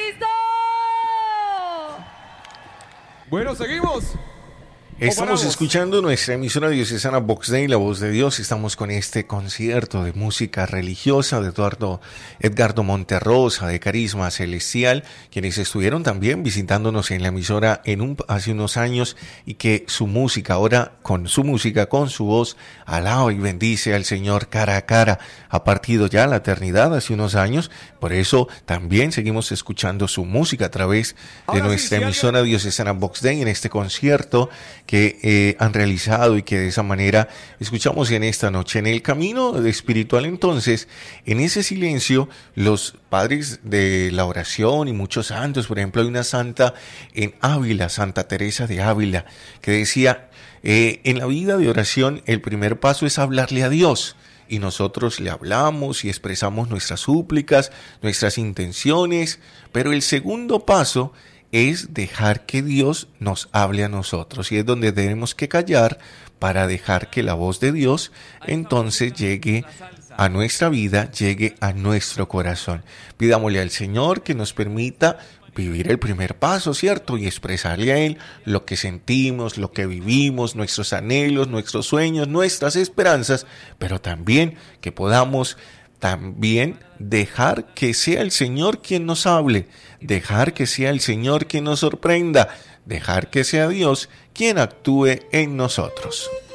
Cristo. Bueno, seguimos. Estamos escuchando nuestra emisora diocesana Vox Dei, la voz de Dios. Estamos con este concierto de música religiosa de Edgardo Monterrosa, de Carisma Celestial, quienes estuvieron también visitándonos en la emisora hace unos años, y que su música, ahora con su música, con su voz, alaba y bendice al Señor cara a cara. Ha partido ya la eternidad hace unos años, por eso también seguimos escuchando su música a través de nuestra emisora diocesana Vox Dei en este concierto que han realizado, y que de esa manera escuchamos en esta noche. En el camino espiritual, entonces, en ese silencio, los padres de la oración y muchos santos, por ejemplo, hay una santa en Ávila, Santa Teresa de Ávila, que decía, en la vida de oración el primer paso es hablarle a Dios. Y nosotros le hablamos y expresamos nuestras súplicas, nuestras intenciones, pero el segundo paso es dejar que Dios nos hable a nosotros, y es donde tenemos que callar para dejar que la voz de Dios entonces llegue a nuestra vida, llegue a nuestro corazón. Pidámosle al Señor que nos permita vivir el primer paso, ¿cierto? Y expresarle a Él lo que sentimos, lo que vivimos, nuestros anhelos, nuestros sueños, nuestras esperanzas, pero también que podamos dejar que sea el Señor quien nos hable, dejar que sea el Señor quien nos sorprenda, dejar que sea Dios quien actúe en nosotros.